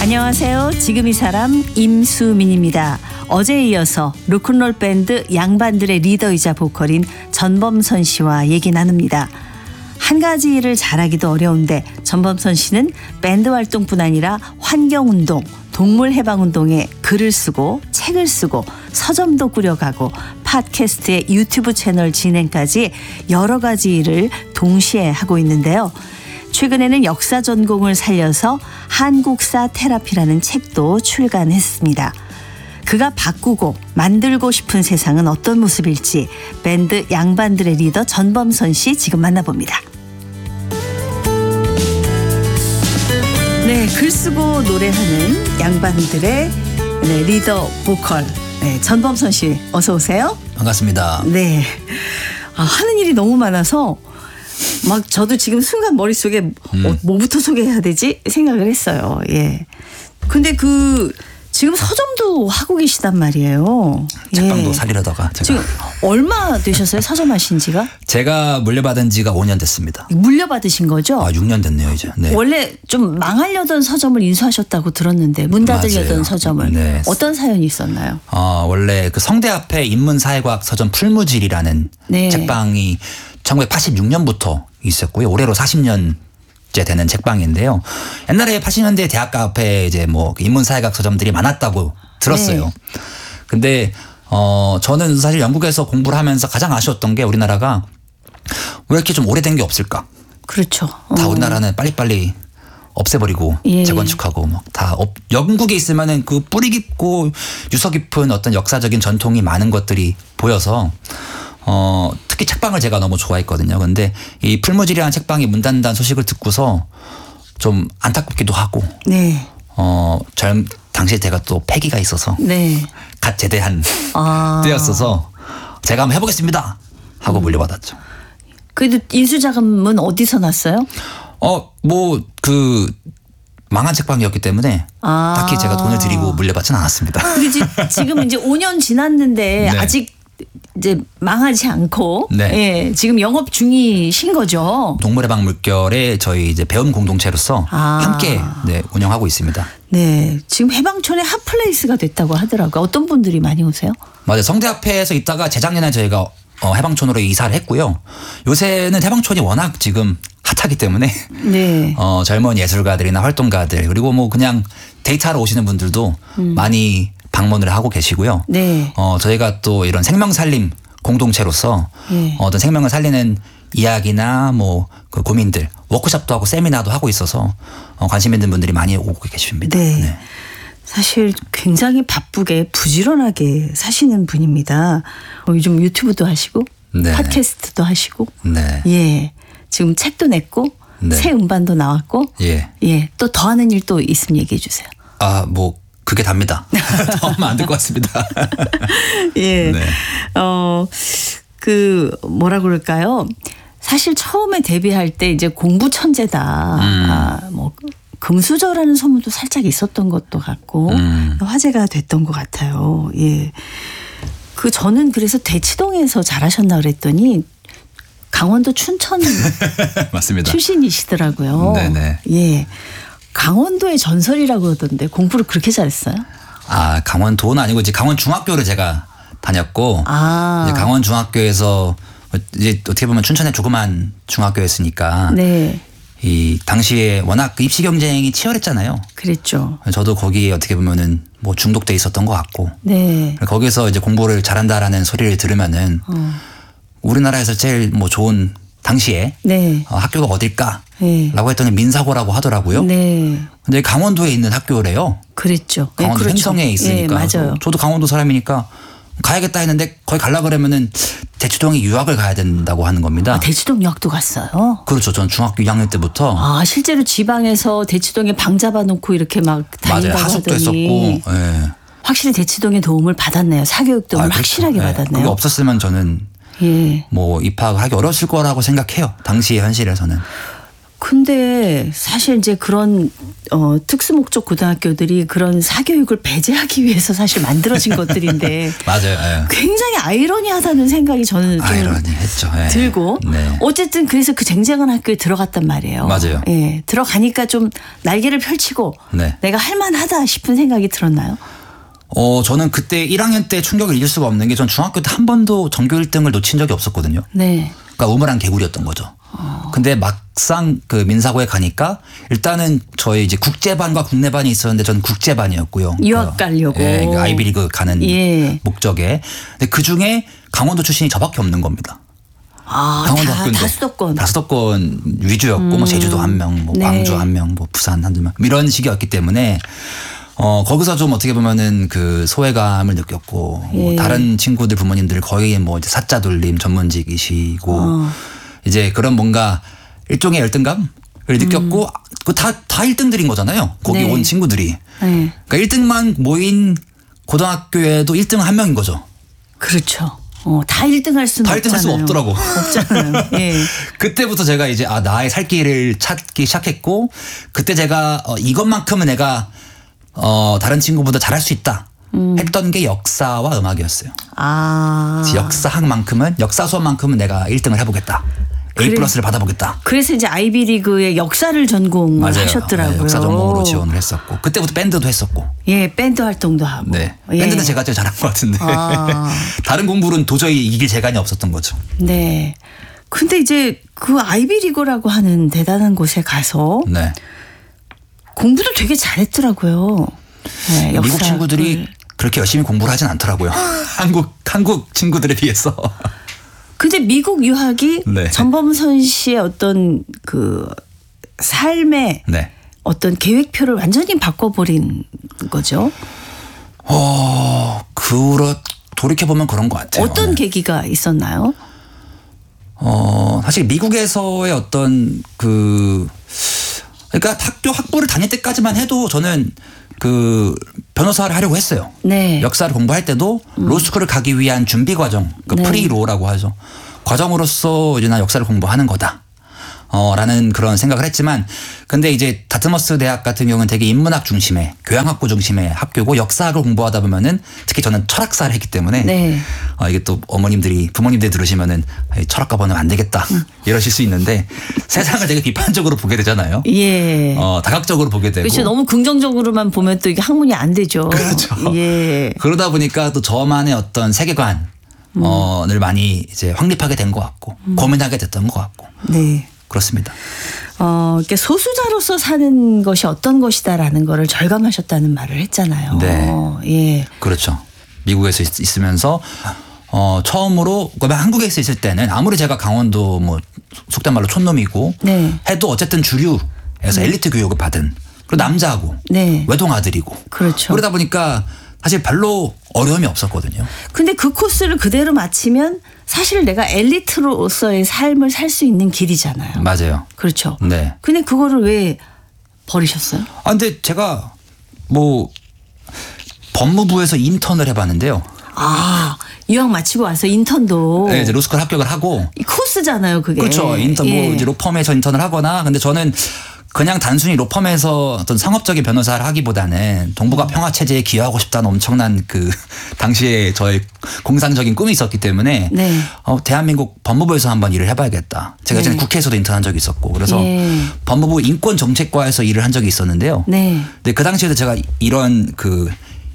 안녕하세요. 지금 이 사람 임수민입니다. 어제에 이어서 로큰롤 밴드 양반들의 리더이자 보컬인 전범선 씨와 얘기 나눕니다. 한 가지 일을 잘하기도 어려운데 전범선 씨는 밴드 활동뿐 아니라 환경운동, 동물해방운동에 글을 쓰고 책을 쓰고 서점도 꾸려가고 팟캐스트의 유튜브 채널 진행까지 여러 가지 일을 동시에 하고 있는데요. 최근에는 역사 전공을 살려서 한국사 테라피라는 책도 출간했습니다. 그가 바꾸고 만들고 싶은 세상은 어떤 모습일지 밴드 양반들의 리더 전범선 씨 지금 만나봅니다. 네, 글 쓰고 노래하는 양반들의 리더 보컬 전범선 씨 어서 오세요. 반갑습니다. 네, 하는 일이 너무 많아서 막 저도 지금 순간 머릿속에 뭐부터 소개해야 되지 생각을 했어요. 예. 근데 지금 서점도 하고 계시단 말이에요. 책방도 살리려다가 제가. 지금 얼마 되셨어요? 서점 하신 지가? 제가 물려받은 지가 5년 됐습니다. 물려받으신 거죠? 6년 됐네요 이제. 네. 원래 좀 망하려던 서점을 인수하셨다고 들었는데 문 닫으려던 맞아요. 서점을. 네. 어떤 사연이 있었나요? 원래 그 성대 앞에 인문사회과학 서점 풀무질이라는 네. 책방이 1986년부터 있었고요. 올해로 40년째 되는 책방인데요. 옛날에 80년대 대학가 앞에 이제 뭐 인문사회학 서점들이 많았다고 들었어요. 네. 근데 저는 사실 영국에서 공부를 하면서 가장 아쉬웠던 게 우리나라가 왜 이렇게 좀 오래된 게 없을까? 그렇죠. 다 우리나라는 빨리빨리 없애버리고 예. 재건축하고 막 다 영국에 있으면은 그 뿌리 깊고 유서 깊은 어떤 역사적인 전통이 많은 것들이 보여서 특히 책방을 제가 너무 좋아했거든요. 근데 이 풀무질이라는 책방이 문 닫는다는 소식을 듣고서 좀 안타깝기도 하고 네. 당시에 제가 또 패기가 있어서 네. 갓 제대한 때였어서 제가 한번 해보겠습니다 하고 물려받았죠. 그래도 인수자금은 어디서 났어요? 망한 책방이었기 때문에 딱히 제가 돈을 들이고 물려받지는 않았습니다. 근데 지금 이제 5년 지났는데 네. 아직 이제 망하지 않고 네. 예, 지금 영업 중이신 거죠. 동물해방 물결에 저희 이제 배움 공동체로서 함께 운영하고 있습니다. 네, 지금 해방촌의 핫플레이스가 됐다고 하더라고요. 어떤 분들이 많이 오세요? 맞아요. 성대 앞에서 있다가 재작년에 저희가 해방촌으로 이사를 했고요. 요새는 해방촌이 워낙 지금 핫하기 때문에 네. 젊은 예술가들이나 활동가들 그리고 뭐 그냥 데이트하러 오시는 분들도 많이 방문을 하고 계시고요. 네. 저희가 또 이런 생명살림 공동체로서 네. 어떤 생명을 살리는 이야기나 그 고민들 워크숍도 하고 세미나도 하고 있어서 관심 있는 분들이 많이 오고 계십니다. 네. 사실 굉장히 바쁘게 부지런하게 사시는 분입니다. 요즘 유튜브도 하시고 네. 팟캐스트도 하시고 네. 예. 지금 책도 냈고 네. 새 음반도 나왔고 예. 또 더 하는 일 또 있으면 얘기해 주세요. 그게 답니다. 더 하면 안 될 것 같습니다. 예. 네. 뭐라 그럴까요? 사실 처음에 데뷔할 때 이제 공부 천재다. 금수저라는 소문도 살짝 있었던 것도 같고 화제가 됐던 것 같아요. 예. 저는 그래서 대치동에서 잘하셨나 그랬더니 강원도 춘천 맞습니다. 출신이시더라고요. 네네. 예. 강원도의 전설이라고 그러던데 공부를 그렇게 잘했어요? 강원도는 아니고 이제 강원 중학교를 제가 다녔고 이제 강원 중학교에서 이제 어떻게 보면 춘천의 조그만 중학교였으니까 네. 이 당시에 워낙 입시 경쟁이 치열했잖아요. 그랬죠. 저도 거기에 어떻게 보면은 중독돼 있었던 것 같고 네. 거기서 이제 공부를 잘한다라는 소리를 들으면은 우리나라에서 제일 좋은 당시에 네. 학교가 어딜까라고 네. 했더니 민사고라고 하더라고요. 네. 근데 강원도에 있는 학교래요. 그랬죠. 강원도 횡성에 있으니까. 예, 맞아요. 저도 강원도 사람이니까 가야겠다 했는데 거기 가려고 그러면은 대치동에 유학을 가야 된다고 하는 겁니다. 대치동 유학도 갔어요? 그렇죠. 전 중학교 2학년 때부터. 실제로 지방에서 대치동에 방 잡아놓고 이렇게 막 다닌다고 맞아요. 하숙도 하더니. 했었고. 예. 확실히 대치동의 도움을 받았네요. 사교육 도움을 확실하게 받았네요. 그게 없었으면 저는 예. 입학하기 어려웠을 거라고 생각해요. 당시의 현실에서는. 근데 사실 이제 그런 특수목적 고등학교들이 그런 사교육을 배제하기 위해서 사실 만들어진 것들인데 맞아요. 예. 굉장히 아이러니하다는 생각이 저는 좀 아이러니했죠. 예. 들고 네. 어쨌든 그래서 그 쟁쟁한 학교에 들어갔단 말이에요. 맞아요. 예, 들어가니까 좀 날개를 펼치고 네. 내가 할만하다 싶은 생각이 들었나요? 저는 그때 1학년 때 충격을 잊을 수가 없는 게 전 중학교 때 한 번도 전교 1등을 놓친 적이 없었거든요. 네. 그러니까 우물안 개구리였던 거죠. 근데 막상 그 민사고에 가니까 일단은 저희 이제 국제반과 국내반이 있었는데 저는 국제반이었고요. 유학 가려고. 예, 그 아이비리그 가는 예. 목적에. 근데 그 중에 강원도 출신이 저밖에 없는 겁니다. 강원도 학교인데 다 수도권. 다 수도권 위주였고 뭐 제주도 한 명, 뭐 네. 광주 한 명, 뭐 부산 한 명 이런 식이었기 때문에 거기서 좀 어떻게 보면은 그 소외감을 느꼈고 뭐 예. 다른 친구들 부모님들 거의 뭐 이제 사자 돌림 전문직이시고 이제 그런 뭔가 일종의 열등감을 느꼈고 그 다 1등들인 거잖아요. 거기 네. 온 친구들이. 네. 그러니까 1등만 모인 고등학교에도 1등은 한 명인 거죠. 그렇죠. 다 1등 할 수는 다 1등 할 수가 없더라고. 없잖아요. 예. 그때부터 제가 이제 나의 살 길을 찾기 시작했고 그때 제가 이것만큼은 내가 다른 친구보다 잘할 수 있다 했던 게 역사와 음악이었어요. 역사학만큼은 역사 수업만큼은 내가 1등을 해보겠다. A 플러스를 받아보겠다. 그래서 이제 아이비리그의 역사를 전공하셨더라고요. 네, 역사 전공으로 지원을 했었고 그때부터 밴드도 했었고. 예, 밴드 활동도 하고. 네. 예. 밴드는 제가 제일 잘한 것 같은데 다른 공부는 도저히 이길 재간이 없었던 거죠. 네. 근데 이제 그 아이비리그라고 하는 대단한 곳에 가서 네. 공부도 되게 잘했더라고요. 네, 미국 역사. 친구들이 그렇게 열심히 공부를 하진 않더라고요. 한국 친구들에 비해서. 근데 미국 유학이 네. 전범선 씨의 어떤 그 삶의 네. 어떤 계획표를 완전히 바꿔버린 거죠. 돌이켜보면 그런 것 같아요. 어떤 네. 계기가 있었나요? 사실 미국에서의 어떤 그러니까 학부를 다닐 때까지만 해도 저는 그 변호사를 하려고 했어요. 네. 역사를 공부할 때도 로스쿨을 가기 위한 준비 과정, 그 네. 프리로라고 하죠. 과정으로서 이제 나 역사를 공부하는 거다. 라는 그런 생각을 했지만 근데 이제 다트머스 대학 같은 경우는 되게 인문학 중심의 교양학부 중심의 학교고 역사학을 공부하다 보면은 특히 저는 철학사를 했기 때문에 네. 이게 또 부모님들이 들으시면은 철학과보는 안 되겠다 이러실 수 있는데 세상을 되게 비판적으로 보게 되잖아요. 예. 다각적으로 보게 되고. 그렇죠. 너무 긍정적으로만 보면 또 이게 학문이 안 되죠. 그렇죠. 예. 그러다 보니까 또 저만의 어떤 세계관을 많이 이제 확립하게 된 것 같고 고민하게 됐던 것 같고. 네. 그렇습니다. 이렇게 소수자로서 사는 것이 어떤 것이다라는 거를 절감하셨다는 말을 했잖아요. 네. 예. 그렇죠. 미국에서 있으면서 처음으로 한국에서 있을 때는 아무리 제가 강원도 뭐 속된 말로 촌놈이고 네. 해도 어쨌든 주류에서 엘리트 교육을 받은 그리고 남자하고 네. 외동 아들이고 그렇죠. 그러다 보니까 사실 별로 어려움이 없었거든요. 근데 그 코스를 그대로 마치면 사실 내가 엘리트로서의 삶을 살 수 있는 길이잖아요. 맞아요. 그렇죠. 네. 근데 그거를 왜 버리셨어요? 근데 제가 뭐 법무부에서 인턴을 해봤는데요. 유학 마치고 와서 인턴도. 네, 이제 로스쿨 합격을 하고. 이 코스잖아요, 그게. 그렇죠. 인턴 뭐 이제 로펌에서 인턴을 하거나 근데 저는 그냥 단순히 로펌에서 어떤 상업적인 변호사를 하기보다는 동북아 평화 체제에 기여하고 싶다는 엄청난 그 당시에 저의 공상적인 꿈이 있었기 때문에 네. 대한민국 법무부에서 한번 일을 해봐야겠다. 제가 예전에 네. 국회에서도 인턴한 적이 있었고 그래서 예. 법무부 인권정책과에서 일을 한 적이 있었는데요. 네. 근데 그 당시에도 제가 이런 그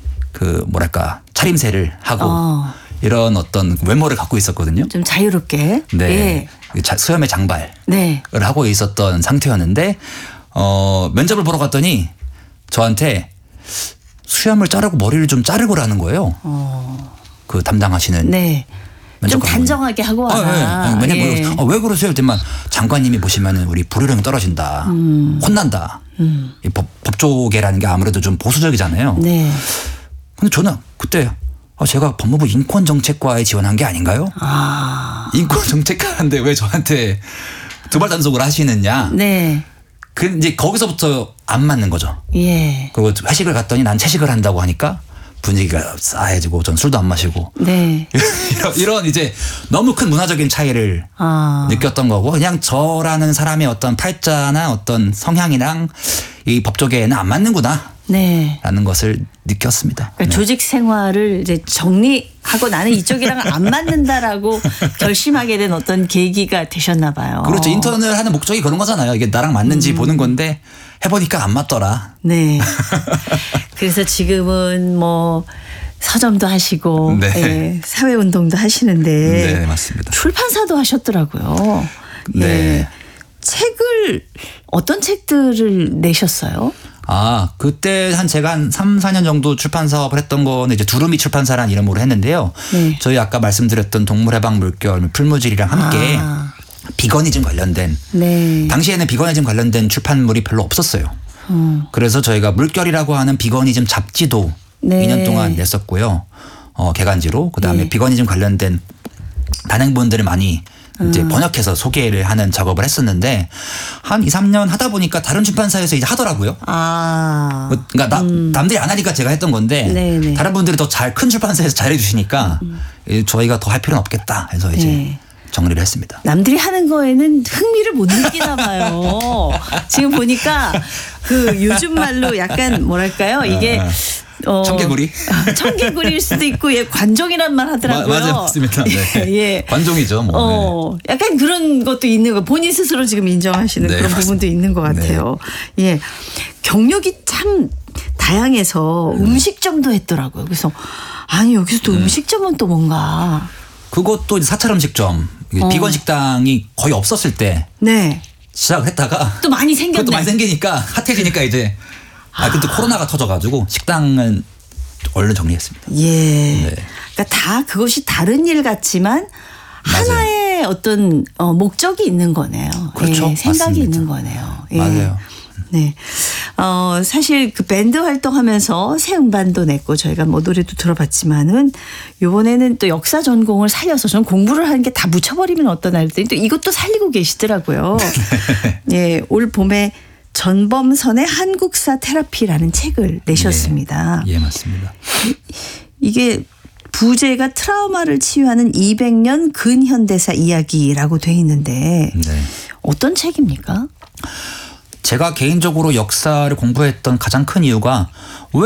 뭐랄까 차림새를 하고 이런 어떤 외모를 갖고 있었거든요. 좀 자유롭게. 네. 예. 수염의 장발을 네. 하고 있었던 상태였는데 면접을 보러 갔더니 저한테 수염을 자르고 머리를 좀 자르고라는 거예요. 그 담당하시는. 네. 좀 단정하게 하고 와라. 네. 왜냐면 예. 왜 그러세요? 그랬더니 장관님이 보시면은 우리 불효령이 떨어진다. 혼난다. 이 법조계라는 게 아무래도 좀 보수적이잖아요. 네. 근데 저는 그때 제가 법무부 인권정책과에 지원한 게 아닌가요? 인권정책과인데 왜 저한테 두발 단속을 하시느냐? 네. 이제 거기서부터 안 맞는 거죠. 예. 그리고 회식을 갔더니 난 채식을 한다고 하니까 분위기가 싸해지고 전 술도 안 마시고. 네. 이런 이제 너무 큰 문화적인 차이를 느꼈던 거고 그냥 저라는 사람의 어떤 팔자나 어떤 성향이랑 이 법조계에는 안 맞는구나. 네. 라는 것을 느꼈습니다. 그러니까 네. 조직 생활을 이제 정리하고 나는 이쪽이랑 안 맞는다라고 결심하게 된 어떤 계기가 되셨나 봐요. 그렇죠. 인턴을 하는 목적이 그런 거잖아요. 이게 나랑 맞는지 보는 건데 해보니까 안 맞더라. 네. 그래서 지금은 뭐 서점도 하시고 네. 예, 사회운동도 하시는데 네, 맞습니다. 출판사도 하셨더라고요. 네. 예. 책을 어떤 책들을 내셨어요? 그때 제가 한 3, 4년 정도 출판 사업을 했던 거는 이제 두루미 출판사라는 이름으로 했는데요. 네. 저희 아까 말씀드렸던 동물해방 물결, 풀무질이랑 함께 비거니즘 관련된 네. 당시에는 비거니즘 관련된 출판물이 별로 없었어요. 그래서 저희가 물결이라고 하는 비거니즘 잡지도 네. 2년 동안 냈었고요. 개간지로. 그다음에 네. 비거니즘 관련된 단행본들을 많이 이제 번역해서 소개를 하는 작업을 했었는데 한 2, 3년 하다 보니까 다른 출판사에서 이제 하더라고요. 그러니까 남들이 안 하니까 제가 했던 건데 네네. 다른 분들이 더 잘 큰 출판사에서 잘해 주시니까 저희가 더 할 필요는 없겠다 해서 이제 네. 정리를 했습니다. 남들이 하는 거에는 흥미를 못 느끼나 봐요. 지금 보니까 그 요즘 말로 약간 뭐랄까요? 이게 청개구리? 청개구리일 수도 있고 예, 관종이란 말 하더라고요. 맞아요. 맞습니다. 네. 예. 관종이죠. 뭐. 약간 그런 것도 있는 거 본인 스스로 지금 인정하시는 네, 그런 맞습니다. 부분도 있는 것 같아요. 예. 경력이 참 다양해서 음식점도 했더라고요. 그래서 아니 여기서 또 음식점은 또 뭔가 그것도 이제 사찰 음식점, 비건 식당이 거의 없었을 때 네. 시작을 했다가 또 많이 생겼네. 그것도 많이 생기니까 핫해지니까 이제 근데 코로나가 터져가지고 식당은 얼른 정리했습니다. 예. 네. 그러니까 다 그것이 다른 일 같지만 맞아요. 하나의 어떤 목적이 있는 거네요. 그렇죠. 예, 생각이 맞습니다. 있는 거네요. 예. 맞아요. 네. 사실 그 밴드 활동하면서 새 음반도 냈고 저희가 뭐 노래도 들어봤지만은 요번에는 또 역사 전공을 살려서 전 공부를 하는 게 다 묻혀버리면 어떠나 했더니 또 이것도 살리고 계시더라고요. 예. 올 봄에 전범선의 한국사 테라피라는 책을 내셨습니다. 예, 맞습니다. 이게 부제가 트라우마를 치유하는 200년 근현대사 이야기라고 돼 있는데 네. 어떤 책입니까? 제가 개인적으로 역사를 공부했던 가장 큰 이유가 왜